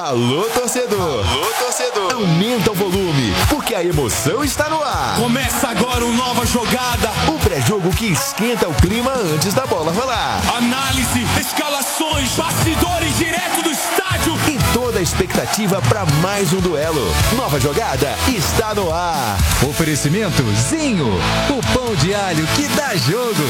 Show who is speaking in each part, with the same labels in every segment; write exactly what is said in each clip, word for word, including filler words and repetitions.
Speaker 1: Alô, torcedor! Alô, torcedor! Aumenta o volume, porque a emoção está no ar.
Speaker 2: Começa agora uma nova jogada.
Speaker 1: O pré-jogo que esquenta o clima antes da bola rolar.
Speaker 2: Análise, escalações, bastidores direto do estádio.
Speaker 1: E toda a expectativa para mais um duelo. Nova jogada está no ar.
Speaker 3: Oferecimento Zinho, o pão de alho que dá jogo.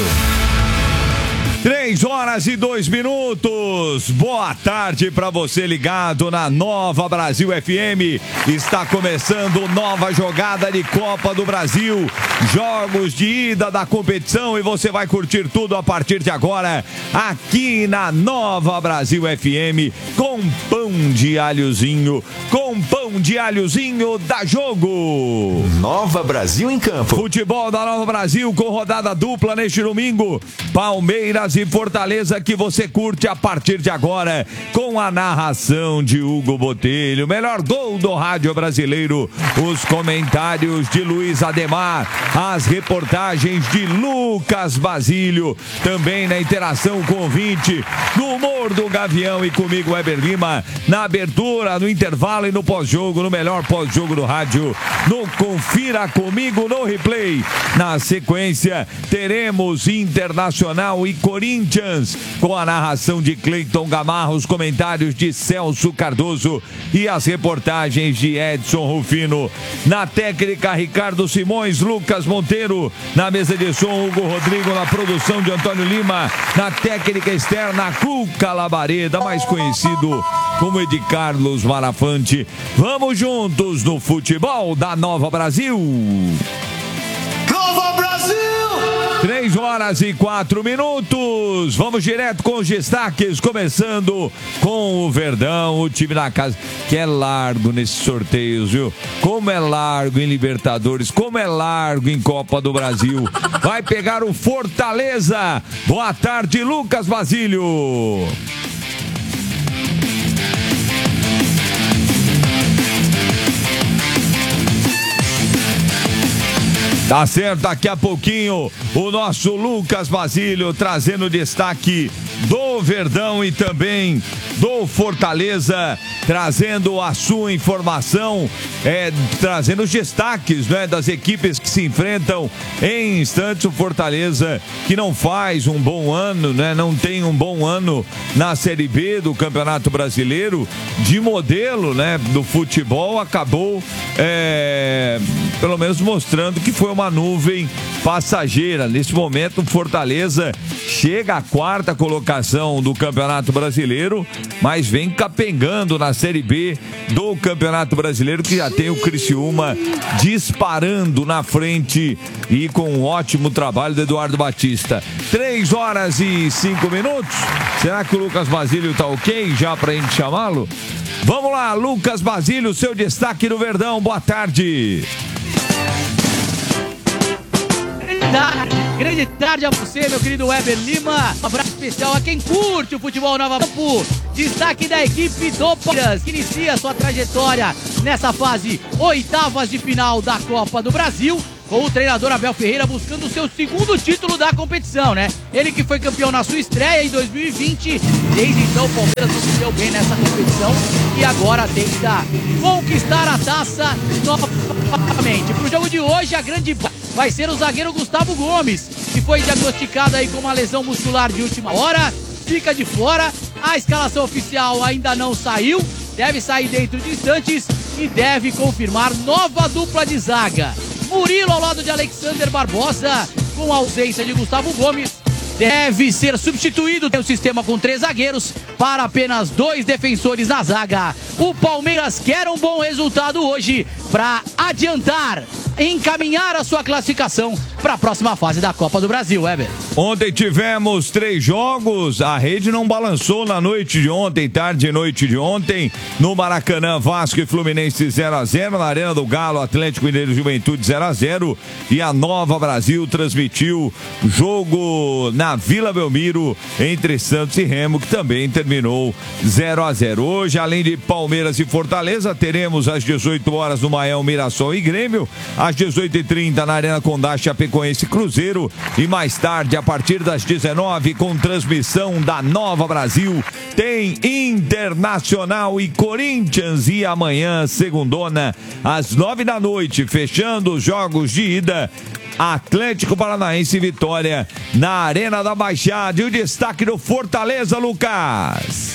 Speaker 4: Três horas e dois minutos. Boa tarde para você ligado na Nova Brasil F M. Está começando nova jogada de Copa do Brasil. Jogos de ida da competição e você vai curtir tudo a partir de agora aqui na Nova Brasil F M com pão de alhozinho, com pão de alhozinho da jogo.
Speaker 1: Nova Brasil em campo.
Speaker 4: Futebol da Nova Brasil com rodada dupla neste domingo. Palmeiras e Fortaleza que você curte a partir de agora com a narração de Hugo Botelho, melhor gol do rádio brasileiro, os comentários de Luiz Ademar, as reportagens de Lucas Basílio, também na interação com o ouvinte, no humor do Gavião e comigo, Weber Lima, na abertura, no intervalo e no pós-jogo, no melhor pós-jogo do rádio, no Confira Comigo no Replay. Na sequência, teremos Internacional e Corinthians, com a narração de Cleiton Gamarra, os comentários de Celso Cardoso e as reportagens de Edson Rufino. Na técnica, Ricardo Simões, Lucas Monteiro. Na mesa de som, Hugo Rodrigo. Na produção de Antônio Lima. Na técnica externa, Cuca Labareda, mais conhecido como Edi Carlos Marafante. Vamos juntos no futebol da Nova Brasil.
Speaker 2: Nova Brasil!
Speaker 4: Três horas e quatro minutos. Vamos direto com os destaques, começando com o Verdão, o time da casa, que é largo nesses sorteios, viu? Como é largo em Libertadores, como é largo em Copa do Brasil. Vai pegar o Fortaleza. Boa tarde, Lucas Basílio. Tá certo, daqui a pouquinho o nosso Lucas Basílio trazendo destaque do Verdão e também do Fortaleza, trazendo a sua informação, é, trazendo os destaques, né, das equipes que se enfrentam em instantes. O Fortaleza, que não faz um bom ano, né, não tem um bom ano na Série B do Campeonato Brasileiro, de modelo, né, do futebol, acabou é, pelo menos mostrando que foi uma nuvem passageira. Nesse momento, o Fortaleza chega à quarta colocação do Campeonato Brasileiro, mas vem capengando na Série B do Campeonato Brasileiro, que já tem o Criciúma disparando na frente e com um ótimo trabalho do Eduardo Batista. Três horas e cinco minutos. Será que o Lucas Basílio tá ok já pra gente chamá-lo? Vamos lá, Lucas Basílio, seu destaque no Verdão. Boa tarde.
Speaker 5: Tarde, grande tarde a você, meu querido Weber Lima. Um abraço especial a quem curte o futebol Nova Campo. Destaque da equipe do Palmeiras, que inicia sua trajetória nessa fase oitavas de final da Copa do Brasil, com o treinador Abel Ferreira buscando o seu segundo título da competição, né? Ele que foi campeão na sua estreia em dois mil e vinte. Desde então o Palmeiras não se deu bem nessa competição e agora tenta conquistar a taça novamente. Pro jogo de hoje, a grande vai ser o zagueiro Gustavo Gomes, que foi diagnosticado aí com uma lesão muscular de última hora, fica de fora. A escalação oficial ainda não saiu, deve sair dentro de instantes e deve confirmar nova dupla de zaga. Murilo ao lado de Alexander Barbosa, com a ausência de Gustavo Gomes, deve ser substituído. Tem um sistema com três zagueiros para apenas dois defensores na zaga. O Palmeiras quer um bom resultado hoje para adiantar, encaminhar a sua classificação para a próxima fase da Copa do Brasil, Weber.
Speaker 4: Ontem tivemos três jogos, a rede não balançou na noite de ontem, tarde e noite de ontem, no Maracanã, Vasco e Fluminense zero a zero, na Arena do Galo, Atlético Mineiro e Juventude zero a zero, e a Nova Brasil transmitiu jogo na Vila Belmiro entre Santos e Remo, que também terminou zero a zero. Hoje, além de Palmeiras e Fortaleza, teremos às dezoito horas no Maião, Mirassol e Grêmio, às dezoito e trinta na Arena Condá, Chapecoense Chapecoense e Cruzeiro. E mais tarde, a partir das dezenove, com transmissão da Nova Brasil, tem Internacional e Corinthians. E amanhã, segundona, às nove da noite, fechando os jogos de ida, Atlético Paranaense e Vitória na Arena da Baixada. E o destaque do Fortaleza, Lucas.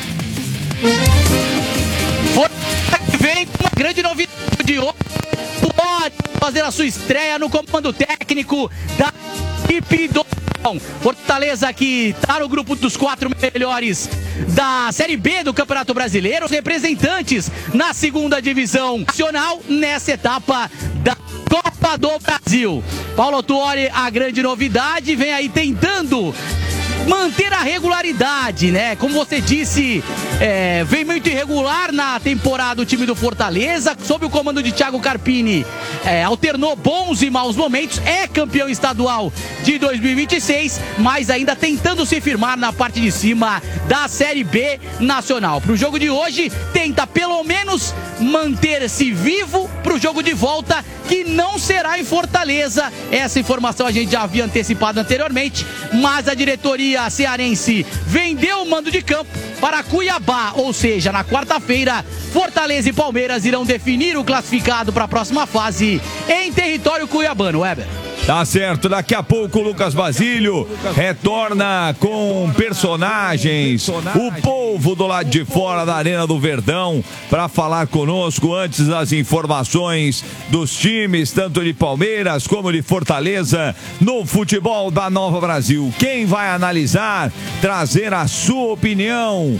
Speaker 5: Vem com uma grande novidade de hoje. Pode fazer a sua estreia no comando técnico da equipe do Fortaleza, que está no grupo dos quatro melhores da Série B do Campeonato Brasileiro, os representantes na segunda divisão nacional nessa etapa da Copa do Brasil. Paulo Autuori, a grande novidade, vem aí tentando manter a regularidade, né? Como você disse, é, vem muito irregular na temporada o time do Fortaleza, sob o comando de Thiago Carpini, é, alternou bons e maus momentos, é campeão estadual de dois mil e vinte e seis, mas ainda tentando se firmar na parte de cima da Série B nacional. Para o jogo de hoje, tenta pelo menos manter-se vivo para o jogo de volta, que não será em Fortaleza. Essa informação a gente já havia antecipado anteriormente, mas a diretoria cearense vendeu o mando de campo para Cuiabá, ou seja, na quarta-feira, Fortaleza e Palmeiras irão definir o classificado para a próxima fase em território cuiabano. Weber.
Speaker 4: Tá certo, daqui a pouco o Lucas Basílio retorna com personagens, o povo do lado de fora da Arena do Verdão, para falar conosco antes das informações dos times, tanto de Palmeiras como de Fortaleza, no futebol da Nova Brasil. Quem vai analisar, trazer a sua opinião,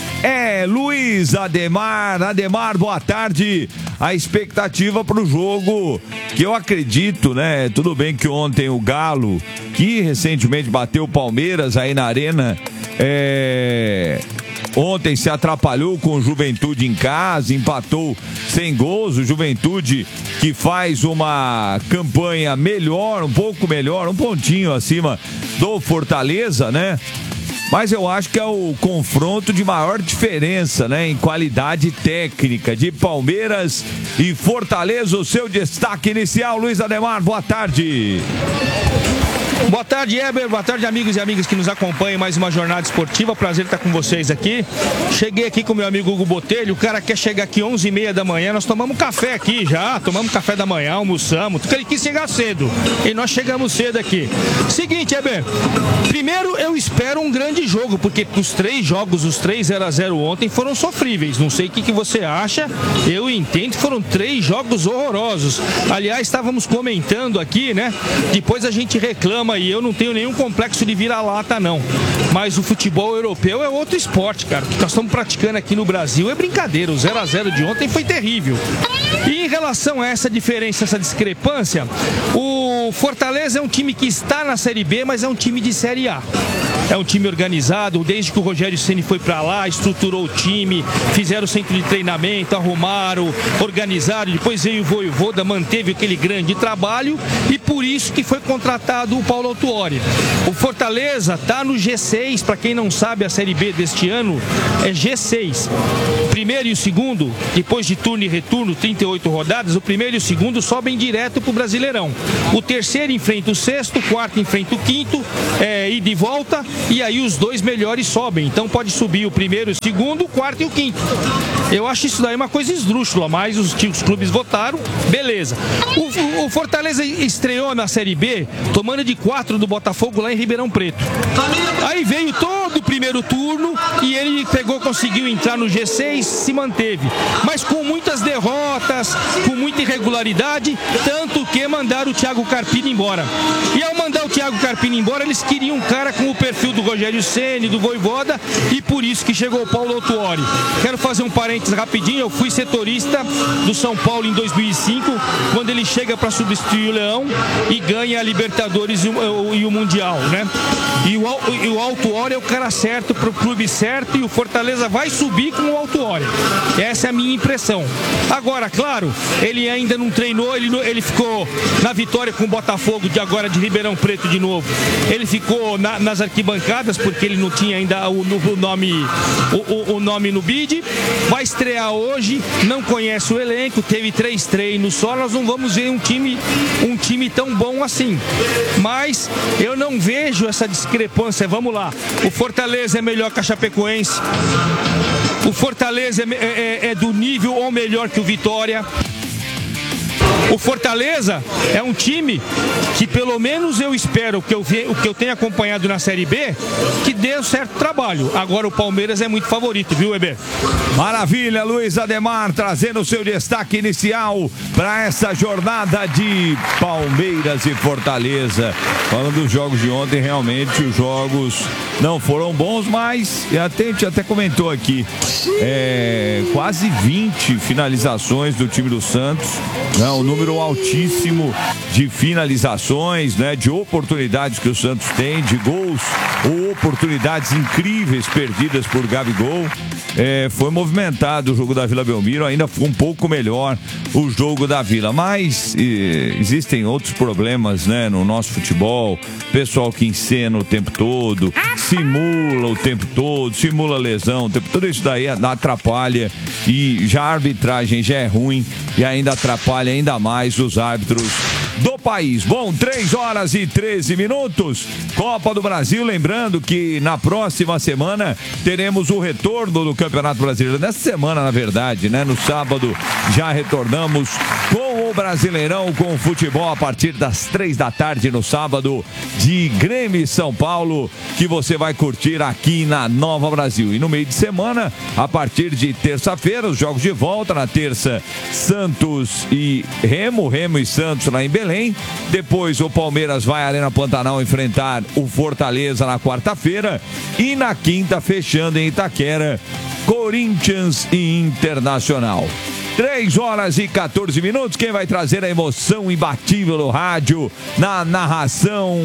Speaker 4: é Luiz Ademar. Ademar, boa tarde. A expectativa para o jogo, que eu acredito, né? Tudo bem que ontem o Galo, que recentemente bateu o Palmeiras aí na Arena, é... ontem se atrapalhou com o Juventude em casa, empatou sem gols. O Juventude, que faz uma campanha melhor, um pouco melhor, um pontinho acima do Fortaleza, né? Mas eu acho que é o confronto de maior diferença, né, em qualidade técnica, de Palmeiras e Fortaleza. O seu destaque inicial, Luiz Ademar, boa tarde.
Speaker 6: Boa tarde, Eber. Boa tarde, amigos e amigas que nos acompanham em mais uma jornada esportiva. Prazer estar com vocês aqui. Cheguei aqui com meu amigo Hugo Botelho. O cara quer chegar aqui onze e meia da manhã. Nós tomamos café aqui já. Tomamos café da manhã, almoçamos. Porque ele quis chegar cedo. E nós chegamos cedo aqui. Seguinte, Eber. Primeiro, eu espero um grande jogo. Porque os três jogos, os três zero a zero ontem foram sofríveis. Não sei o que, que você acha. Eu entendo que foram três jogos horrorosos. Aliás, estávamos comentando aqui, né? Depois a gente reclama. E eu não tenho nenhum complexo de vira-lata, não. Mas o futebol europeu é outro esporte, cara. O que nós estamos praticando aqui no Brasil é brincadeira. O zero a zero de ontem foi terrível. E em relação a essa diferença, essa discrepância, o Fortaleza é um time que está na Série B, mas é um time de Série A. É um time organizado, desde que o Rogério Ceni foi para lá, estruturou o time, fizeram o centro de treinamento, arrumaram, organizaram, depois veio o Vojvoda, manteve aquele grande trabalho e por isso que foi contratado o Paulo Autuori. O Fortaleza está no G seis, para quem não sabe, a Série B deste ano é G seis. O primeiro e o segundo, depois de turno e retorno, trinta e oito rodadas, o primeiro e o segundo sobem direto para o Brasileirão. O terceiro enfrenta o sexto, o quarto enfrenta o quinto, é, ida e volta, e aí os dois melhores sobem. Então pode subir o primeiro, o segundo, o quarto e o quinto. Eu acho isso daí uma coisa esdrúxula, mas os, os clubes votaram, beleza. O, o, o Fortaleza estreou na Série B tomando de quatro do Botafogo lá em Ribeirão Preto. Aí veio todo o primeiro turno e ele pegou, conseguiu entrar no G seis, se manteve. Mas com muitas derrotas, com muita irregularidade, tanto que mandaram o Thiago Carpini embora. E ao mandar o Thiago Carpini embora, eles queriam um cara com o perfil do Rogério Ceni, do Vojvoda, e por isso que chegou o Paulo Autuori. Quero fazer um parênteses rapidinho. Eu fui setorista do São Paulo em dois mil e cinco, quando ele chega para substituir o Leão e ganha a Libertadores e o, e o Mundial, né? E o, e o Autuori é o cara certo para o clube certo, e o Fortaleza vai subir com o Autuori. Essa é a minha impressão. Agora, claro, ele ainda não treinou, ele, ele ficou na vitória com o Botafogo de agora de Ribeirão Preto de novo. Ele ficou na, nas arquibancadas porque ele não tinha ainda o, o, nome, o, o nome no bid. Vai estrear hoje, não conhece o elenco, teve três treinos só. Nós não vamos ver um time, um time tão bom assim. Mas eu não vejo essa discrepância. Vamos lá, o Fortaleza é melhor que a Chapecoense. O Fortaleza é, é, é do nível ou melhor que o Vitória. O Fortaleza é um time que, pelo menos eu espero, que eu ve, o que eu tenho acompanhado na Série B, que dê um certo trabalho. Agora o Palmeiras é muito favorito, viu, Weber?
Speaker 4: Maravilha, Luiz Ademar trazendo o seu destaque inicial para essa jornada de Palmeiras e Fortaleza. Falando dos jogos de ontem, realmente os jogos não foram bons, mas a gente até comentou aqui, é, quase vinte finalizações do time do Santos, né, um número altíssimo de finalizações, né, de oportunidades que o Santos tem, de gols ou oportunidades incríveis perdidas por Gabigol. É, foi movimentado o jogo da Vila Belmiro, ainda foi um pouco melhor o jogo da Vila, mas e, existem outros problemas, né, no nosso futebol. Pessoal que encena o tempo todo, simula o tempo todo, simula lesão, tudo isso daí atrapalha, e já a arbitragem já é ruim e ainda atrapalha ainda mais os árbitros do país. Bom, três horas e treze minutos, Copa do Brasil, lembrando que na próxima semana teremos o retorno do Campeonato Brasileiro, nessa semana na verdade, né, no sábado já retornamos com o Brasileirão, com o futebol a partir das três da tarde no sábado, de Grêmio e São Paulo, que você vai curtir aqui na Nova Brasil. E no meio de semana, a partir de terça-feira, os jogos de volta. Na terça, Santos e Remo, Remo e Santos lá em Belém. Depois o Palmeiras vai à Arena Pantanal enfrentar o Fortaleza na quarta-feira. E na quinta, fechando em Itaquera, Corinthians e Internacional. três horas e quatorze minutos. Quem vai trazer a emoção imbatível do rádio, na narração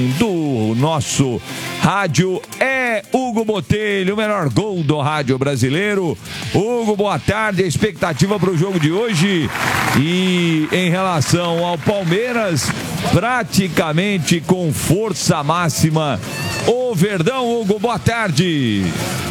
Speaker 4: do nosso rádio, é Hugo Botelho, o melhor gol do rádio brasileiro. Hugo, boa tarde. A expectativa para o jogo de hoje, e em relação ao Palmeiras, praticamente com força máxima o Verdão. Hugo, boa tarde.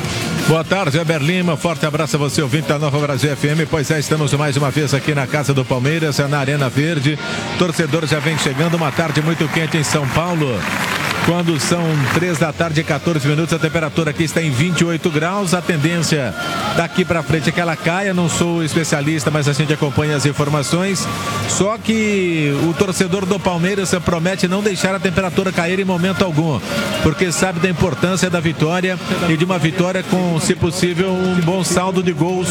Speaker 7: Boa tarde, Weber Lima, forte abraço a você, ouvinte da Nova Brasil F M. Pois é, estamos mais uma vez aqui na casa do Palmeiras, na Arena Verde. Torcedor já vem chegando, uma tarde muito quente em São Paulo. Quando são três da tarde e quatorze minutos, a temperatura aqui está em vinte e oito graus. A tendência daqui para frente é que ela caia. Não sou especialista, mas a gente acompanha as informações. Só que o torcedor do Palmeiras promete não deixar a temperatura cair em momento algum, porque sabe da importância da vitória, e de uma vitória com, se possível, um bom saldo de gols.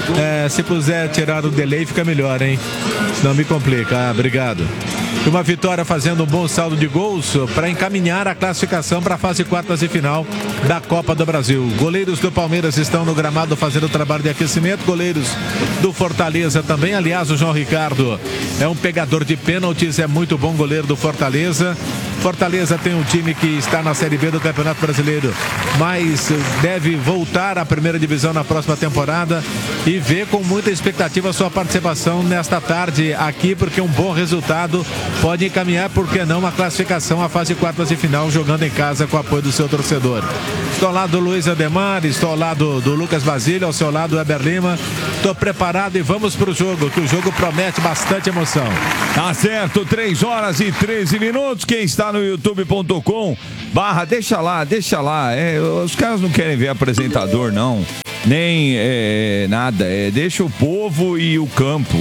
Speaker 7: É, se puder tirar o delay, fica melhor, hein? Não me complica. Ah, obrigado. Uma vitória fazendo um bom saldo de gols para encaminhar a classificação para a fase quartas e final da Copa do Brasil. Goleiros do Palmeiras estão no gramado fazendo o trabalho de aquecimento. Goleiros do Fortaleza também. Aliás, o João Ricardo é um pegador de pênaltis, é muito bom goleiro do Fortaleza. Fortaleza tem um time que está na Série B do Campeonato Brasileiro, mas deve voltar à primeira divisão na próxima temporada, e vê com muita expectativa a sua participação nesta tarde aqui, porque um bom resultado pode encaminhar, por que não, uma classificação à fase quartas e final, jogando em casa com o apoio do seu torcedor. Estou ao lado do Luiz Ademar, estou ao lado do Lucas Basílio, ao seu lado do Weber Lima. Estou preparado e vamos para o jogo, que o jogo promete bastante emoção.
Speaker 4: Tá certo, três horas e treze minutos. Quem está no youtube ponto com barra, deixa lá, deixa lá. É, os caras não querem ver apresentador, não. Nem é, nada. É, deixa o povo e o campo.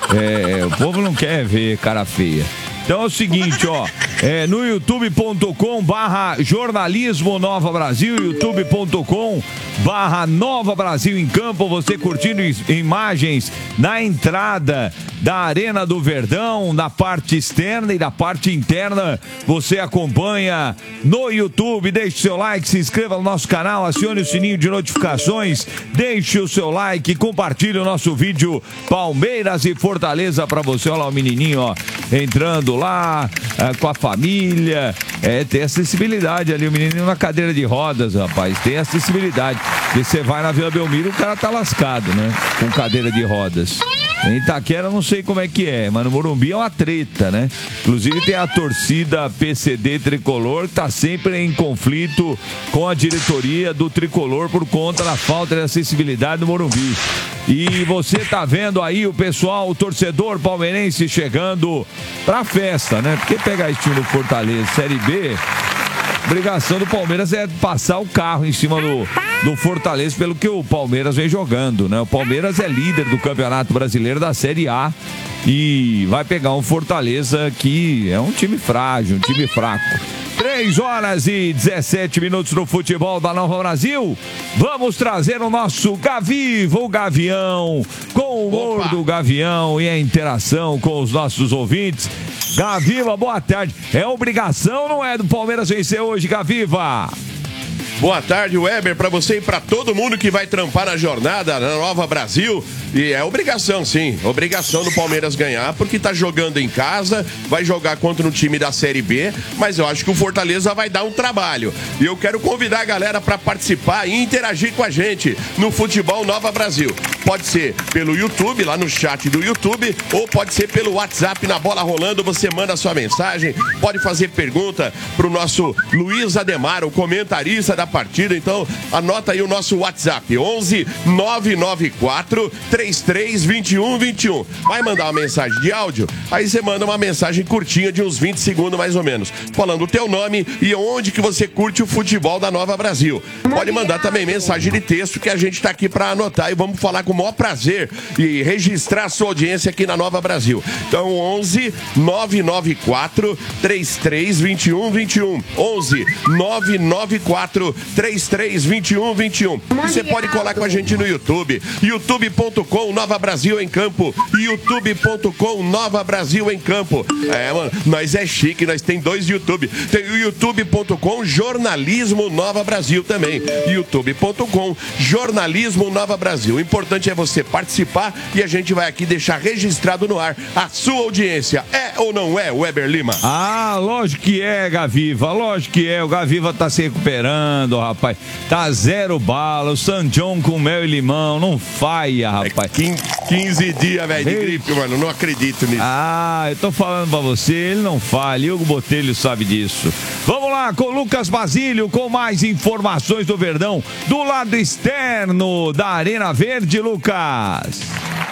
Speaker 4: É, o povo não quer ver cara feia. Então é o seguinte, ó, é, no youtube ponto com barra jornalismo Nova Brasil, youtube ponto com barra Nova Brasil em Campo, você curtindo imagens na entrada da Arena do Verdão, na parte externa e da parte interna, você acompanha no YouTube. Deixe seu like, se inscreva no nosso canal, acione o sininho de notificações, deixe o seu like, compartilhe o nosso vídeo Palmeiras e Fortaleza para você. Olha lá o menininho, ó, entrando lá é, com a família. É, tem acessibilidade ali, o menino na cadeira de rodas, rapaz, tem acessibilidade. E você vai na Vila Belmiro, o cara tá lascado, né? Com cadeira de rodas. Em Itaquera não sei como é que é, mas no Morumbi é uma treta, né? Inclusive tem a torcida P C D Tricolor que tá sempre em conflito com a diretoria do Tricolor por conta da falta de acessibilidade no Morumbi. E você tá vendo aí o pessoal, o torcedor palmeirense chegando pra festa, né? Porque pegar esse time do Fortaleza Série B, a obrigação do Palmeiras é passar o carro em cima do, do Fortaleza, pelo que o Palmeiras vem jogando, né? O Palmeiras é líder do Campeonato Brasileiro da Série A e vai pegar um Fortaleza que é um time frágil, um time fraco. três horas e dezessete minutos no futebol da Nova Brasil. Vamos trazer o nosso Gaviva, o Gavião, com o humor do Gavião e a interação com os nossos ouvintes. Gaviva, boa tarde. É obrigação ou não é do Palmeiras vencer hoje, Gaviva?
Speaker 8: Boa tarde, Weber, para você e para todo mundo que vai trampar na jornada na Nova Brasil. E é obrigação, sim, obrigação do Palmeiras ganhar, porque tá jogando em casa, vai jogar contra um time da Série B, mas eu acho que o Fortaleza vai dar um trabalho. E eu quero convidar a galera para participar e interagir com a gente no Futebol Nova Brasil. Pode ser pelo YouTube, lá no chat do YouTube, ou pode ser pelo WhatsApp na Bola Rolando, você manda a sua mensagem, pode fazer pergunta pro nosso Luiz Ademar, o comentarista da partida. Então, anota aí o nosso WhatsApp, onze nove nove quatro três três dois um dois um. Vai mandar uma mensagem de áudio, aí você manda uma mensagem curtinha de uns vinte segundos mais ou menos, falando o teu nome e onde que você curte o futebol da Nova Brasil. Pode mandar também mensagem de texto que a gente tá aqui para anotar e vamos falar com o maior prazer e registrar a sua audiência aqui na Nova Brasil. Então, onze nove nove quatro três três dois um dois um. onze nove nove quatro três três dois um dois um. Você pode colar com a gente no YouTube, youtube ponto com Nova Brasil em Campo, youtube ponto com Nova Brasil em Campo. É, mano, nós é chique, nós tem dois YouTube. Tem o youtube ponto com Jornalismo Nova Brasil também. youtube ponto com Jornalismo Nova Brasil. O importante é você participar e a gente vai aqui deixar registrado no ar a sua audiência. É ou não é, Weber Lima?
Speaker 4: Ah, lógico que é, Gaviva, lógico que é. O Gaviva tá se recuperando, rapaz. Tá zero bala, o San John com mel e limão, não faia, rapaz.
Speaker 8: É quinze dias, velho, de gripe, mano, não acredito nisso.
Speaker 4: Ah, eu tô falando pra você, ele não falha, Hugo Botelho sabe disso. Vamos lá com o Lucas Basílio, com mais informações do Verdão, do lado externo da Arena Verde, Lucas.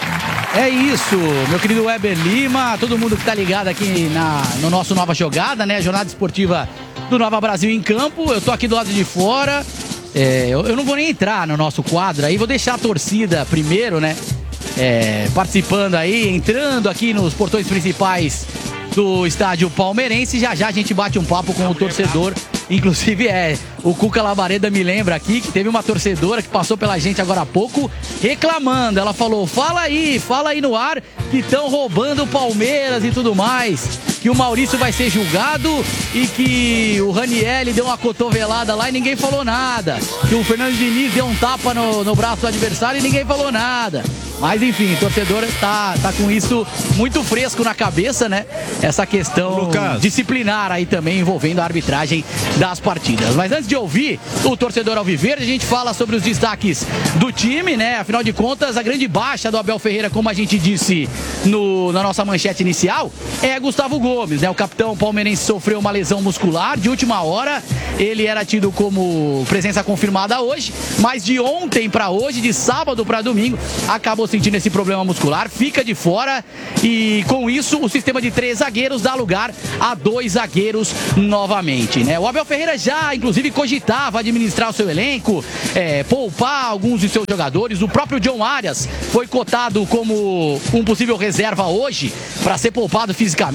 Speaker 5: É isso, meu querido Weber Lima, todo mundo que tá ligado aqui na, no nosso Nova Jogada, né? Jornada esportiva do Nova Brasil em Campo. Eu tô aqui do lado de fora. É, eu, eu não vou nem entrar no nosso quadro aí, vou deixar a torcida primeiro, né? É, participando aí, entrando aqui nos portões principais do estádio palmeirense. Já já a gente bate um papo com o torcedor. Inclusive, é, o Cuca Labareda me lembra aqui que teve uma torcedora que passou pela gente agora há pouco reclamando. Ela falou, fala aí, fala aí no ar que estão roubando o Palmeiras e tudo mais, que o Maurício vai ser julgado e que o Ranieri deu uma cotovelada lá e ninguém falou nada, que o Fernando Diniz deu um tapa no, no braço do adversário e ninguém falou nada. Mas enfim, o torcedor tá, tá com isso muito fresco na cabeça, né? Essa questão Lucas. disciplinar aí também envolvendo a arbitragem das partidas. Mas antes de ouvir o torcedor alviverde, a gente fala sobre os destaques do time, né? Afinal de contas, a grande baixa do Abel Ferreira, como a gente disse no, na nossa manchete inicial, é Gustavo Gomes, né? O capitão palmeirense sofreu uma lesão muscular de última hora. Ele era tido como presença confirmada hoje, mas de ontem para hoje, de sábado para domingo, acabou sentindo esse problema muscular, fica de fora e com isso o sistema de três zagueiros dá lugar a dois zagueiros novamente, né? O Abel Ferreira já, inclusive, cogitava administrar o seu elenco, é, poupar alguns de seus jogadores. O próprio John Arias foi cotado como um possível reserva hoje para ser poupado fisicamente. Ele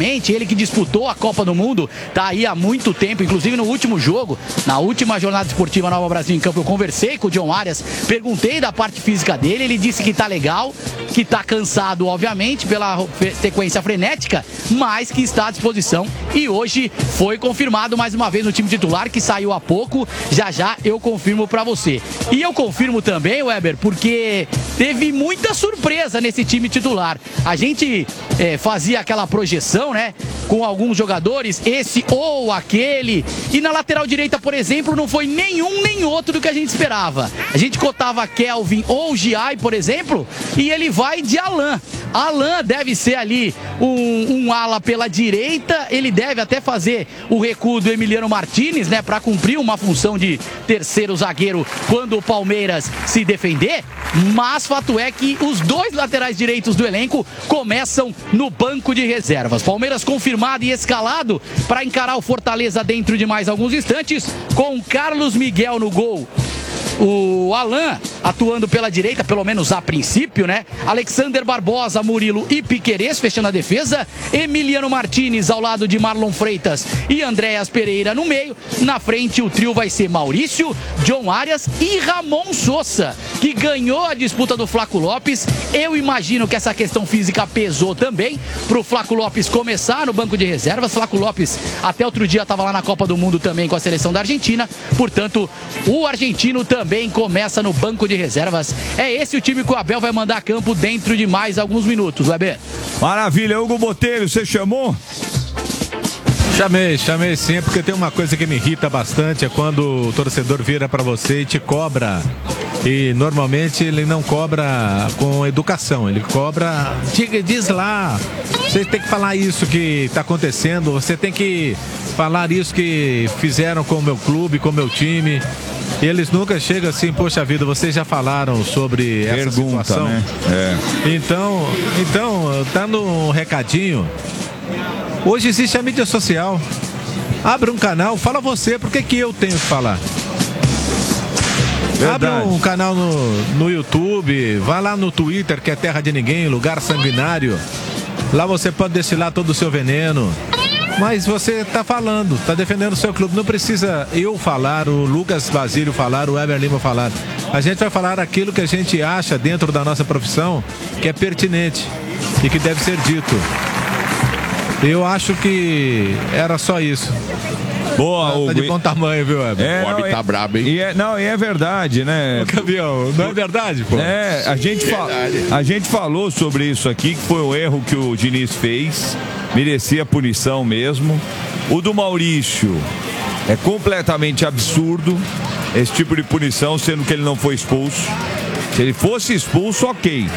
Speaker 5: ele que disputou a Copa do Mundo, tá aí há muito tempo, inclusive no último jogo, na última jornada esportiva Nova Brasil em Campo, eu conversei com o John Arias, perguntei da parte física dele, ele disse que tá legal, que tá cansado, obviamente, pela sequência frenética, mas que está à disposição e hoje foi confirmado mais uma vez no time titular, que saiu há pouco, já já eu confirmo pra você. E eu confirmo também, Weber, porque teve muita surpresa nesse time titular. A gente é, fazia aquela projeção, né, com alguns jogadores, esse ou aquele, e na lateral direita, por exemplo, não foi nenhum nem outro do que a gente esperava. A gente cotava Kelvin ou Giai, por exemplo, e ele vai de Alan. Alan deve ser ali um, um ala pela direita, ele deve até fazer o recuo do Emiliano Martinez, né, para cumprir uma função de terceiro zagueiro quando o Palmeiras se defender, mas fato é que os dois laterais direitos do elenco começam no banco de reservas. Palmeiras confirmado e escalado para encarar o Fortaleza dentro de mais alguns instantes, com Carlos Miguel no gol. O Alan atuando pela direita, pelo menos a princípio, né? Alexander Barbosa, Murilo e Piquerez fechando a defesa. Emiliano Martinez ao lado de Marlon Freitas e Andréas Pereira no meio. Na frente o trio vai ser Maurício, John Arias e Ramon Sosa, que ganhou a disputa do Flaco Lopes. Eu imagino que essa questão física pesou também pro Flaco Lopes começar no banco de reservas. Flaco Lopes até outro dia estava lá na Copa do Mundo também com a seleção da Argentina. Portanto, o argentino também também começa no banco de reservas. É esse o time que o Abel vai mandar a campo dentro de mais alguns minutos, Weber.
Speaker 4: Maravilha, Hugo Botelho, você chamou?
Speaker 7: Chamei, chamei sim, porque tem uma coisa que me irrita bastante, é quando o torcedor vira pra você e te cobra. E normalmente ele não cobra com educação, ele cobra, diz lá, você tem que falar isso que tá acontecendo, você tem que falar isso que fizeram com o meu clube, com o meu time. E eles nunca chegam assim, poxa vida, vocês já falaram sobre essa
Speaker 4: Pergunta,
Speaker 7: situação,
Speaker 4: né? É.
Speaker 7: Então, então, tá no recadinho. Hoje existe a mídia social. Abre um canal, fala você, por que que eu tenho que falar? Verdade. Abre um canal no, no YouTube, vai lá no Twitter, que é terra de ninguém, lugar sanguinário. Lá você pode destilar todo o seu veneno. Mas você está falando, está defendendo o seu clube. Não precisa eu falar, o Lucas Basílio falar, o Weber Lima falar. A gente vai falar aquilo que a gente acha dentro da nossa profissão que é pertinente e que deve ser dito. Eu acho que era só isso.
Speaker 4: Boa,
Speaker 7: tá,
Speaker 4: Hugo.
Speaker 7: Tá de bom tamanho, viu, Weber?
Speaker 4: É,
Speaker 8: o homem tá brabo, hein?
Speaker 4: E é, não, e é verdade, né?
Speaker 7: Ô, campeão, não é verdade, pô?
Speaker 4: É, a gente, fa a gente falou sobre isso aqui, que foi o erro que o Diniz fez, merecia punição mesmo. O do Maurício é completamente absurdo, esse tipo de punição, sendo que ele não foi expulso. Se ele fosse expulso, ok.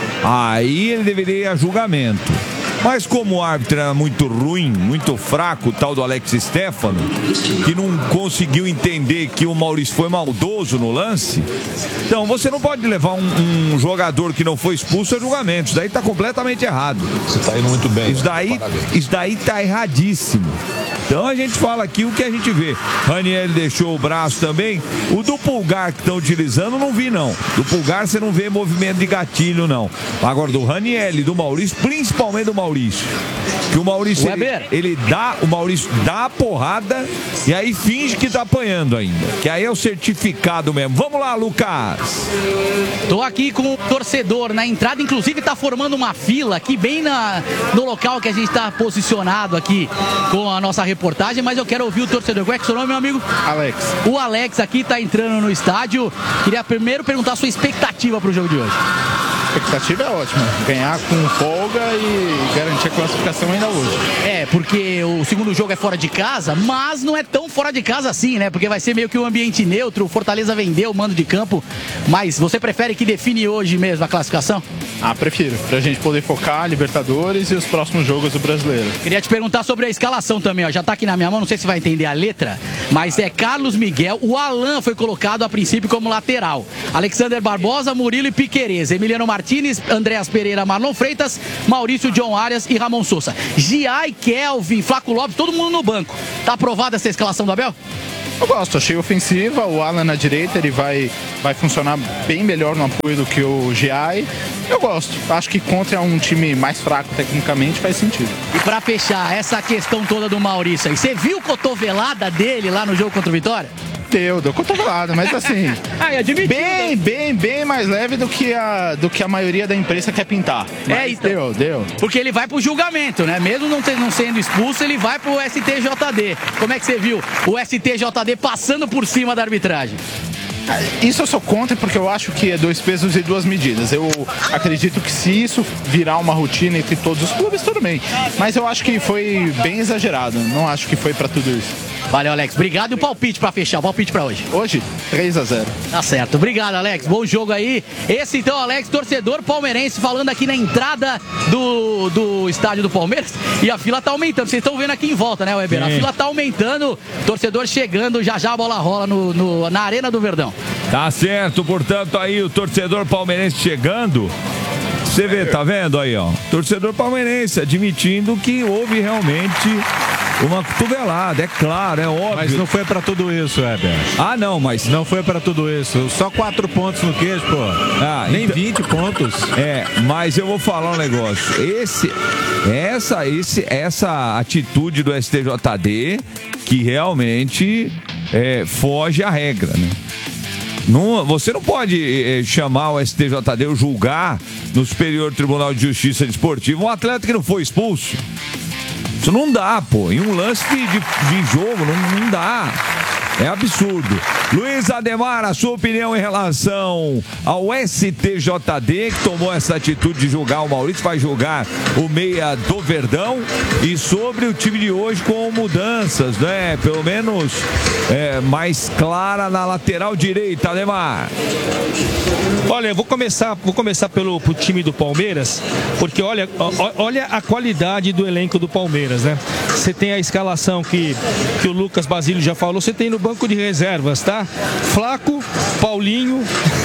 Speaker 4: Aí ele deveria ir a julgamento. Mas como o árbitro era muito ruim, muito fraco, o tal do Alex Stefano, que não conseguiu entender que o Maurício foi maldoso no lance, então você não pode levar um, um jogador que não foi expulso a julgamento. Isso daí tá completamente errado.
Speaker 9: Você tá indo muito bem.
Speaker 4: Isso daí, isso daí tá erradíssimo. Então a gente fala aqui o que a gente vê. Raniel deixou o braço também. O do Pulgar que estão utilizando, não vi não. Do Pulgar você não vê movimento de gatilho, não. Agora do Raniel e do Maurício, principalmente do Maurício. Que o Maurício, ele, ele dá, o Maurício dá a porrada e aí finge que tá apanhando ainda. Que aí é o certificado mesmo. Vamos lá, Lucas.
Speaker 5: Tô aqui com o torcedor na entrada, inclusive tá formando uma fila aqui bem na, no local que a gente tá posicionado aqui com a nossa reportagem, mas eu quero ouvir o torcedor. Qual é que é o seu nome, meu amigo?
Speaker 6: Alex.
Speaker 5: O Alex aqui tá entrando no estádio. Queria primeiro perguntar a sua expectativa pro jogo de hoje.
Speaker 6: A expectativa é ótima, ganhar com folga e garantir a classificação ainda hoje.
Speaker 5: É, porque o segundo jogo é fora de casa, mas não é tão fora de casa assim, né? Porque vai ser meio que um ambiente neutro, o Fortaleza vendeu o mando de campo, mas você prefere que define hoje mesmo a classificação?
Speaker 6: Ah, prefiro, pra gente poder focar Libertadores e os próximos jogos do Brasileiro.
Speaker 5: Queria te perguntar sobre a escalação também, ó, já tá aqui na minha mão, não sei se vai entender a letra, mas é Carlos Miguel, o Alan foi colocado a princípio como lateral, Alexander Barbosa, Murilo e Piquerez, Emiliano Martinez, Andréas Pereira, Marlon Freitas, Maurício, John Arias e Ramon Sosa. Giai, Kelvin, Flaco Lopes, todo mundo no banco. Tá aprovada essa escalação do Abel?
Speaker 9: Eu gosto, achei ofensiva, o Alan na direita, ele vai, vai funcionar bem melhor no apoio do que o G I. Eu gosto, acho que contra um time mais fraco tecnicamente faz sentido.
Speaker 5: E pra fechar, essa questão toda do Maurício aí, você viu a cotovelada dele lá no jogo contra o Vitória?
Speaker 9: Deu, deu cotovelada, mas assim,
Speaker 5: Ai,
Speaker 9: bem, bem, bem mais leve do que a, do que a maioria da imprensa quer pintar. Mas
Speaker 5: é, então,
Speaker 9: deu, deu.
Speaker 5: Porque ele vai pro julgamento, né? Mesmo não, ter, não sendo expulso, ele vai pro S T J D. Como é que você viu o S T J D passando por cima da arbitragem?
Speaker 9: Isso eu sou contra porque eu acho que é dois pesos e duas medidas. Eu acredito que se isso virar uma rotina entre todos os clubes, tudo bem. Mas eu acho que foi bem exagerado. Não acho que foi pra tudo isso.
Speaker 5: Valeu, Alex. Obrigado. E o palpite pra fechar? O palpite pra hoje?
Speaker 9: Hoje, três a zero.
Speaker 5: Tá certo. Obrigado, Alex. Bom jogo aí. Esse então, Alex, torcedor palmeirense, falando aqui na entrada do, do estádio do Palmeiras. E a fila tá aumentando. Vocês estão vendo aqui em volta, né, Weber? A fila tá aumentando. Torcedor chegando. Já já a bola rola no, no, na Arena do Verdão.
Speaker 4: Tá certo. Portanto, aí o torcedor palmeirense chegando. Você vê, tá vendo aí, ó? Torcedor palmeirense admitindo que houve realmente uma cotovelada, é claro, é óbvio.
Speaker 7: Mas não foi pra tudo isso, Weber.
Speaker 4: Ah, não, mas...
Speaker 7: Não foi pra tudo isso. Só quatro pontos no queijo, pô.
Speaker 4: Ah,
Speaker 7: nem
Speaker 4: então...
Speaker 7: vinte pontos.
Speaker 4: É, mas eu vou falar um negócio. Esse, essa, esse, essa atitude do S T J D que realmente é, foge à regra, né? Não, você não pode eh, chamar o S T J D ou julgar no Superior Tribunal de Justiça Desportiva um atleta que não foi expulso. Isso não dá, pô. Em um lance de, de, de jogo, não, não dá. É absurdo. Luiz Ademar, a sua opinião em relação ao S T J D, que tomou essa atitude de julgar o Maurício, vai julgar o meia do Verdão, e sobre o time de hoje com mudanças, né? Pelo menos é, mais clara na lateral direita, Ademar.
Speaker 6: Olha, eu vou começar, vou começar pelo pro time do Palmeiras, porque olha, olha a qualidade do elenco do Palmeiras, né? Você tem a escalação que, que o Lucas Basílio já falou, você tem no banco de reservas, tá? Flaco, Paulinho,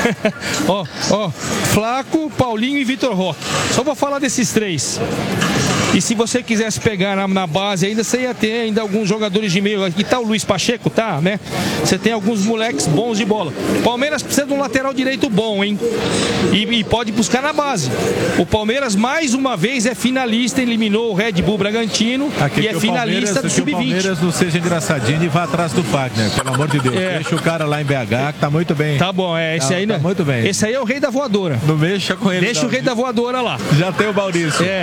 Speaker 6: ó, ó, Flaco, Paulinho e Vitor Roque. Só vou falar desses três. E se você quisesse pegar na, na base ainda, você ia ter ainda alguns jogadores de meio. Aqui tá o Luiz Pacheco, tá, né? Você tem alguns moleques bons de bola. Palmeiras precisa de um lateral direito bom, hein? E, e pode buscar na base. O Palmeiras, mais uma vez, é finalista, eliminou o Red Bull Bragantino.
Speaker 7: Aqui
Speaker 6: e é finalista do sub vinte.
Speaker 7: Que o Palmeiras não seja engraçadinho e vá atrás do Fagner, pelo amor de Deus. É. Deixa o cara lá em B H, que tá muito bem.
Speaker 6: Tá bom, é. Esse
Speaker 7: tá,
Speaker 6: aí, né?
Speaker 7: Tá muito bem.
Speaker 6: Esse aí é o rei da voadora.
Speaker 7: Não mexa com ele.
Speaker 6: Deixa
Speaker 7: não.
Speaker 6: o rei da voadora lá.
Speaker 7: Já tem o Maurício.
Speaker 6: É.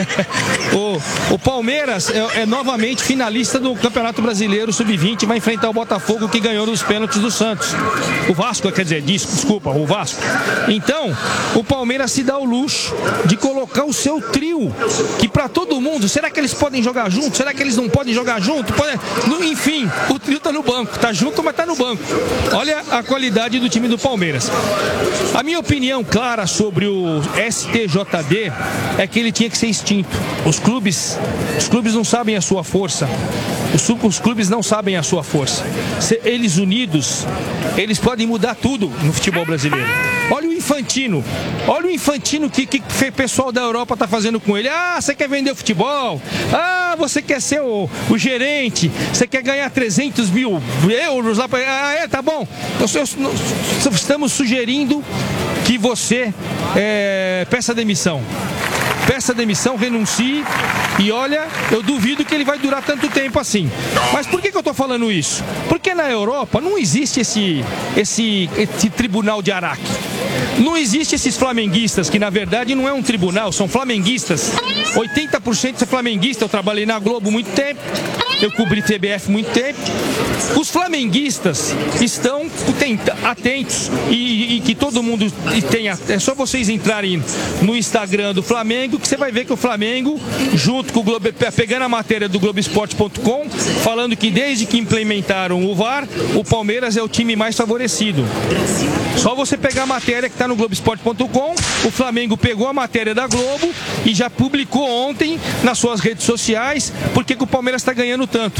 Speaker 6: o, o Palmeiras é, é novamente finalista do Campeonato Brasileiro sub vinte, vai enfrentar o Botafogo, que ganhou nos pênaltis do Santos. O Vasco, quer dizer, desculpa, o Vasco. Então, o Palmeiras se dá o luxo de colocar o seu trio, que pra todo mundo, será que eles podem jogar junto? Será que eles não podem jogar junto? Pode... No, enfim, o trio tá no banco, tá junto, mas tá no banco. Olha a qualidade do time do Palmeiras. A minha opinião clara sobre o S T J D é que ele tinha que ser extinto. Os clubes, os clubes não sabem a sua força. Os, os clubes não sabem a sua força. Se eles unidos, eles podem mudar tudo no futebol brasileiro. Olha o Infantino. Olha o Infantino que, que o pessoal da Europa tá fazendo com ele. Ah, você quer vender o futebol? Ah, você quer ser o, o gerente? Você quer ganhar trezentos mil euros lá pra... Ah, é, tá bom. Nós, nós estamos sugerindo que você é, peça demissão. Peça demissão, renuncie. E olha, eu duvido que ele vai durar tanto tempo assim. Mas por que, que eu tô falando isso? Porque na Europa não existe esse, esse, esse tribunal de Araque. Não existe esses flamenguistas, que na verdade não é um tribunal, são flamenguistas. oitenta por cento é flamenguista. Eu trabalhei na Globo muito tempo, eu cobri T B F muito tempo. Os flamenguistas estão atentos e, e que todo mundo tenha. É só vocês entrarem no Instagram do Flamengo que você vai ver que o Flamengo, junto com o Globo, pegando a matéria do Globo Esporte ponto com, falando que desde que implementaram o V A R, o Palmeiras é o time mais favorecido. Só você pegar a matéria que está no Globo Esporte ponto com, o Flamengo pegou a matéria da Globo e já publicou ontem nas suas redes sociais porque que o Palmeiras está ganhando tanto.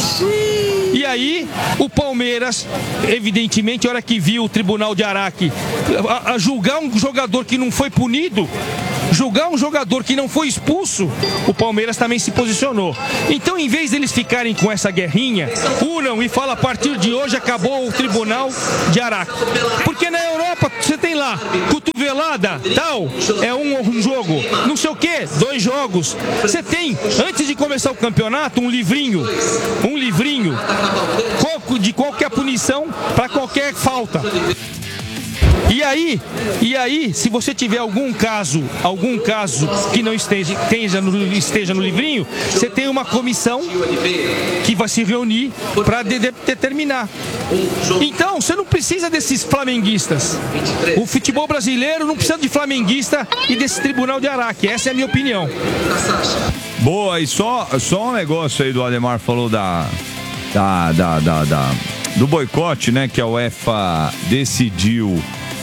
Speaker 6: E aí, o Palmeiras, evidentemente, a hora que viu o Tribunal de Araque a, a julgar um jogador que não foi punido, julgar um jogador que não foi expulso, o Palmeiras também se posicionou. Então, em vez deles ficarem com essa guerrinha, unam e falam: a partir de hoje acabou o Tribunal de Araque. Porque na Europa você tem lá cotovelada, tal, é um, um jogo, não sei o que, dois jogos. Você tem, antes de começar o campeonato, um livrinho, um livrinho de qualquer punição para qualquer falta. E aí, e aí, se você tiver algum caso, algum caso que não esteja, esteja, no, esteja no livrinho, você tem uma comissão que vai se reunir para de, de, determinar. Então, você não precisa desses flamenguistas. O futebol brasileiro não precisa de flamenguista e desse Tribunal de Araque. Essa é a minha opinião.
Speaker 4: Boa, e só, só um negócio aí do Ademar falou da, da, da, da, da do boicote, né, que a UEFA decidiu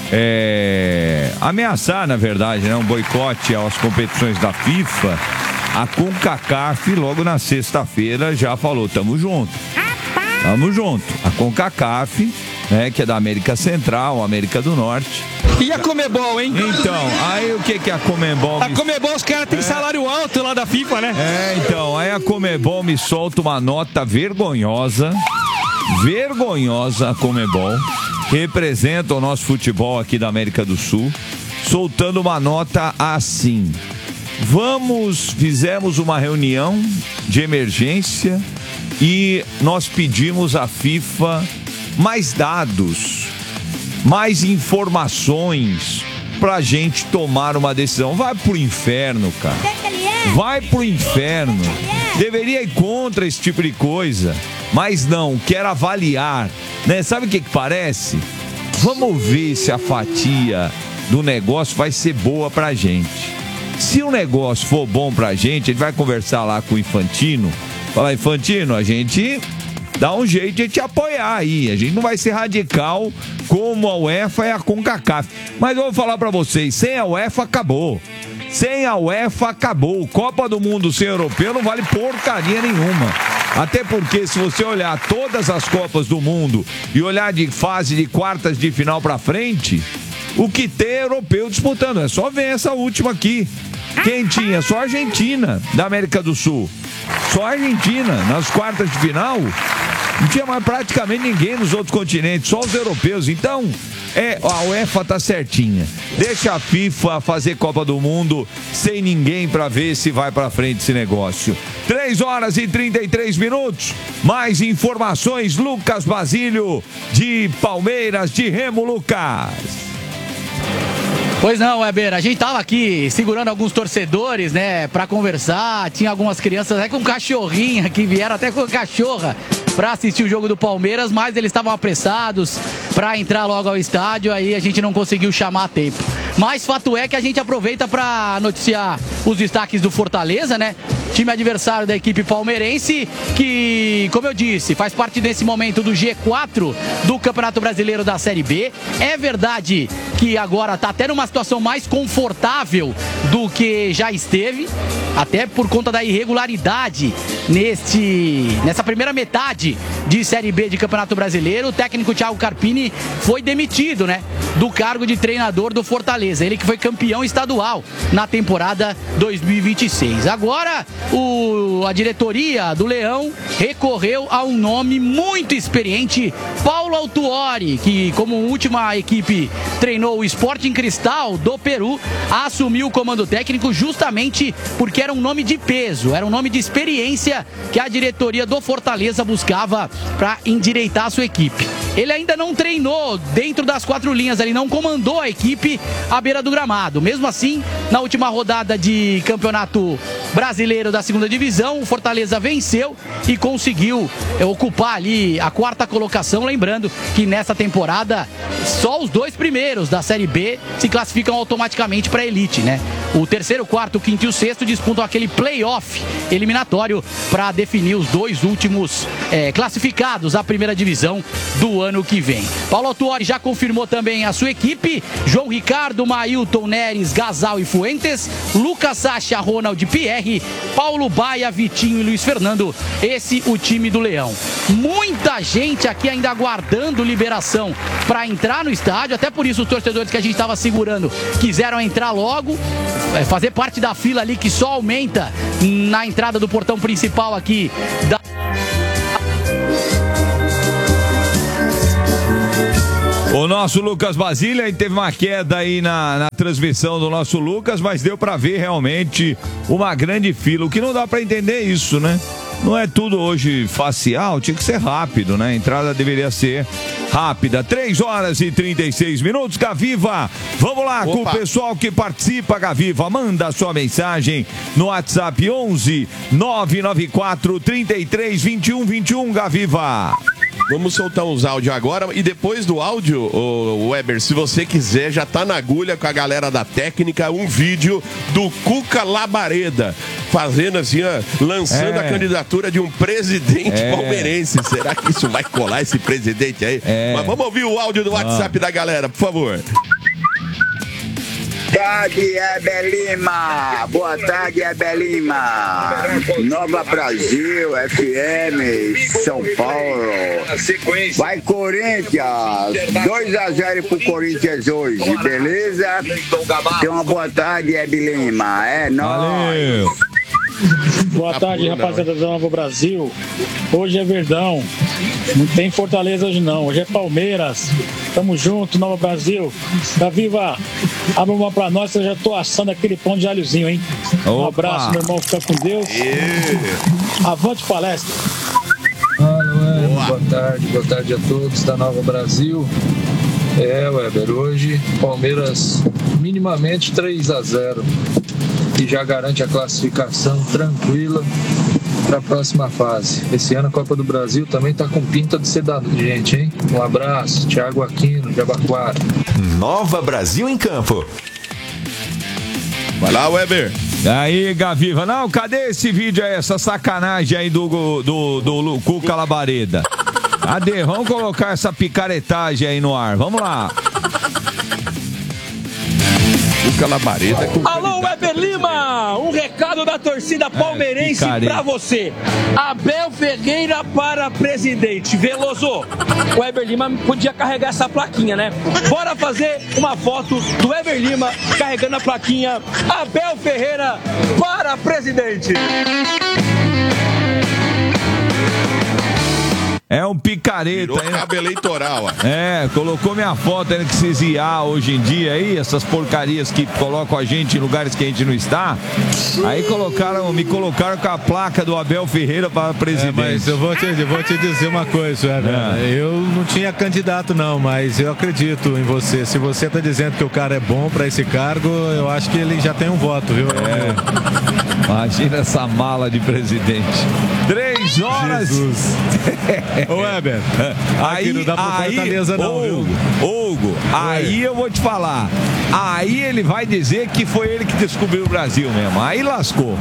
Speaker 4: É, ameaçar, na verdade, né, um boicote às competições da FIFA. A CONCACAF, logo na sexta-feira, já falou: tamo junto, tamo junto. A CONCACAF, né, que é da América Central, América do Norte.
Speaker 6: E a Comebol, hein?
Speaker 4: Então, aí o que que a Comebol...
Speaker 6: A Comebol, os caras têm é. salário alto lá da FIFA, né?
Speaker 4: É, então, aí a Comebol me solta uma nota vergonhosa, vergonhosa a Comebol, representa o nosso futebol aqui da América do Sul, soltando uma nota assim: vamos, fizemos uma reunião de emergência e nós pedimos à FIFA mais dados, mais informações pra gente tomar uma decisão. Vai pro inferno, cara. Vai pro inferno. Deveria ir contra esse tipo de coisa, mas não, quer avaliar, né? Sabe o que que parece? Vamos ver se a fatia do negócio vai ser boa pra gente. Se o negócio for bom pra gente, a gente vai conversar lá com o Infantino, falar: Infantino, a gente dá um jeito de te apoiar aí, a gente não vai ser radical como a UEFA e a CONCACAF. Mas eu vou falar pra vocês, sem a UEFA acabou. Sem a UEFA acabou. Copa do Mundo sem europeu não vale porcaria nenhuma. Até porque, se você olhar todas as Copas do Mundo e olhar de fase de quartas de final pra frente, o que tem é europeu disputando. É só ver essa última aqui. Quem tinha? Só a Argentina, da América do Sul. Só a Argentina. Nas quartas de final, não tinha mais praticamente ninguém nos outros continentes, só os europeus. Então, é, a UEFA tá certinha. Deixa a FIFA fazer Copa do Mundo sem ninguém pra ver se vai pra frente esse negócio. três horas e trinta e três minutos. Mais informações, Lucas Basílio, de Palmeiras de Remo. Lucas.
Speaker 5: Pois não, Weber, a gente tava aqui segurando alguns torcedores, né, pra conversar. Tinha algumas crianças até com cachorrinha que vieram até com cachorra pra assistir o jogo do Palmeiras, mas eles estavam apressados pra entrar logo ao estádio, aí a gente não conseguiu chamar a tempo. Mas fato é que a gente aproveita pra noticiar os destaques do Fortaleza, né? Time adversário da equipe palmeirense, que, como eu disse, faz parte desse momento do G quatro do Campeonato Brasileiro da Série B. É verdade que agora está até numa situação mais confortável do que já esteve, até por conta da irregularidade neste, nessa primeira metade de Série B de Campeonato Brasileiro. O técnico Thiago Carpini foi demitido, né, do cargo de treinador do Fortaleza. Ele que foi campeão estadual na temporada dois mil e vinte e seis. Agora, o, a diretoria do Leão recorreu a um nome muito experiente, Paulo Autuori, que como última equipe treinou o Sporting Cristal do Peru, assumiu o comando técnico justamente porque era um nome de peso, era um nome de experiência que a diretoria do Fortaleza buscava para endireitar a sua equipe. Ele ainda não treinou dentro das quatro linhas, ele não comandou a equipe à beira do gramado. Mesmo assim, na última rodada de Campeonato Brasileiro da segunda divisão, o Fortaleza venceu e conseguiu é, ocupar ali a quarta colocação. Lembrando que nessa temporada só os dois primeiros da Série B se classificam automaticamente para a elite, né? O terceiro, quarto, o quinto e o sexto disputam aquele play-off eliminatório para definir os dois últimos é, classificados à primeira divisão do ano que vem. Paulo Autuori já confirmou também a sua equipe: João Ricardo, Mailton, Neres, Gasal e Fuentes, Lucas Sacha, Ronald Pierre, Paulo Baia, Vitinho e Luiz Fernando. Esse o time do Leão. Muita gente aqui ainda aguardando liberação para entrar no estádio, até por isso os torcedores que a gente estava segurando quiseram entrar logo. é, fazer parte da fila ali que só aumenta na entrada do portão principal aqui da...
Speaker 4: O nosso Lucas Basília teve uma queda aí na, na transmissão do nosso Lucas, mas deu pra ver realmente uma grande fila. O que não dá pra entender é isso, né? Não é tudo hoje facial, tinha que ser rápido, né? A entrada deveria ser rápida. três horas e trinta e seis minutos, Gaviva. Vamos lá. Opa. Com o pessoal que participa, Gaviva. Manda sua mensagem no WhatsApp onze nove nove quatro, trinta e três, vinte e um, vinte e um, Gaviva.
Speaker 8: Vamos soltar uns áudios agora e depois do áudio, o Weber, se você quiser, já tá na agulha com a galera da técnica, um vídeo do Cuca Labareda, fazendo assim, ó, lançando é. a candidatura de um presidente é. palmeirense. Será que isso vai colar, esse presidente aí? É. Mas vamos ouvir o áudio do WhatsApp ah. da galera, por favor.
Speaker 10: Boa tarde, Heber Lima. Boa tarde, Heber Lima. Nova Brasil, F M, São Paulo. Vai Corinthians. dois a zero pro Corinthians hoje, beleza? Tenha uma boa tarde, Heber Lima. É nóis.
Speaker 11: Boa tarde, rapaziada da Nova Brasil. Hoje é Verdão. Não tem Fortaleza hoje não. Hoje é Palmeiras. Tamo junto, Nova Brasil. Tá viva. Abre uma pra nós, eu já tô assando aquele pão de alhozinho, hein? Um Opa. abraço, meu irmão. Fica com Deus. E... Avante palestra.
Speaker 12: Alô, boa. boa tarde, boa tarde a todos da Nova Brasil. É, Weber, hoje Palmeiras minimamente três a zero. E já garante a classificação tranquila para a próxima fase. Esse ano a Copa do Brasil também está com pinta de ser da gente, hein? Um abraço, Thiago Aquino, Jabaquara.
Speaker 1: Nova Brasil em campo.
Speaker 8: Vai lá, Weber.
Speaker 4: Aí, Gaviva. Não, cadê esse vídeo aí, essa sacanagem aí do, do, do, do Cuca Labareda? Cadê? Vamos colocar essa picaretagem aí no ar. Vamos lá.
Speaker 8: Cuca Labareda com...
Speaker 13: Alô, Weber Lima! Um recado da torcida palmeirense é, pra você. Abel Ferreira para presidente. Veloso, o Weber Lima podia carregar essa plaquinha, né? Bora fazer uma foto do Weber Lima carregando a plaquinha Abel Ferreira para presidente.
Speaker 4: É um picareta.
Speaker 8: Virou cabo eleitoral, ó.
Speaker 4: É, colocou minha foto aí que se ziar hoje em dia aí, essas porcarias que colocam a gente em lugares que a gente não está. Aí colocaram, me colocaram com a placa do Abel Ferreira para presidente.
Speaker 7: É, mas eu vou te, eu vou te dizer uma coisa, é. Eu não tinha candidato não, mas eu acredito em você. Se você tá dizendo que o cara é bom para esse cargo, eu acho que ele já tem um voto, viu?
Speaker 4: É. Imagina essa mala de presidente. Três horas.
Speaker 7: Jesus. Ô, Weber,
Speaker 4: aí,
Speaker 7: aqui não dá pra
Speaker 4: aí,
Speaker 7: Fortaleza não,
Speaker 4: Hugo,
Speaker 7: viu?
Speaker 4: Hugo, aí eu vou te falar. Aí ele vai dizer que foi ele que descobriu o Brasil mesmo. Aí lascou.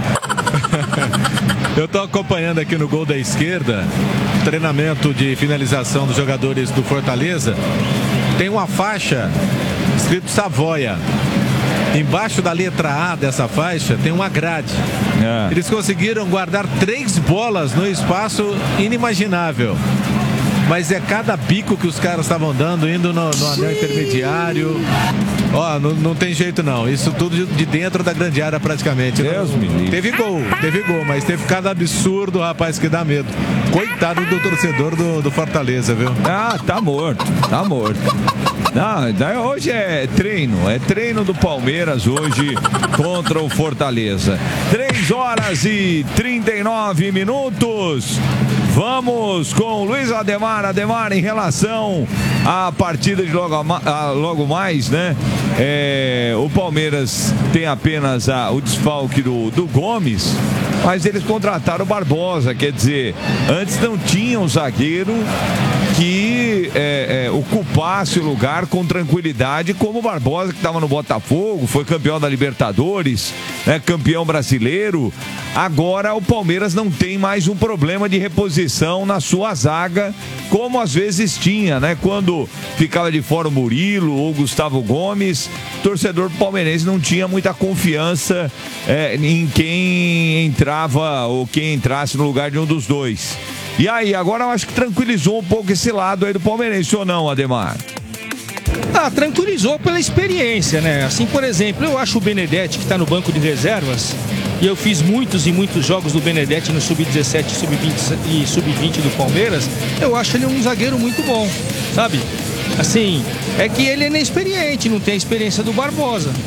Speaker 7: Eu tô acompanhando aqui no gol da esquerda, treinamento de finalização dos jogadores do Fortaleza. Tem uma faixa escrito Savoia. Embaixo da letra A dessa faixa tem uma grade. É. Eles conseguiram guardar três bolas no espaço inimaginável. Mas é cada bico que os caras estavam dando, indo no, no anel intermediário. Ó, não, não tem jeito não. Isso tudo de dentro da grande área praticamente.
Speaker 4: Deus me livre.
Speaker 7: Teve gol, teve gol, mas teve cada absurdo, rapaz, que dá medo. Coitado do torcedor do, do Fortaleza, viu?
Speaker 4: Ah, tá morto, tá morto. Não, hoje é treino, é treino do Palmeiras hoje contra o Fortaleza. três horas e trinta e nove minutos. Vamos com o Luiz Ademar. Ademar, em relação à partida de logo, a, logo mais, né? É, o Palmeiras tem apenas a, o desfalque do, do Gomes, mas eles contrataram o Barbosa, quer dizer, antes não tinha um zagueiro que é, é, ocupasse o lugar com tranquilidade, como o Barbosa, que estava no Botafogo, foi campeão da Libertadores, né, campeão brasileiro. Agora o Palmeiras não tem mais um problema de reposição na sua zaga, como às vezes tinha, né? Quando ficava de fora o Murilo ou o Gustavo Gomes, o torcedor palmeirense não tinha muita confiança é, em quem entrava ou quem entrasse no lugar de um dos dois. E aí, agora eu acho que tranquilizou um pouco esse lado aí do palmeirense, ou não, Ademar?
Speaker 6: Ah, tranquilizou pela experiência, né? Assim, por exemplo, eu acho o Benedetti, que está no banco de reservas, e eu fiz muitos e muitos jogos do Benedetti no sub dezessete sub vinte e sub vinte do Palmeiras, eu acho ele um zagueiro muito bom, sabe? Assim, é que ele é inexperiente, não tem a experiência do Barbosa.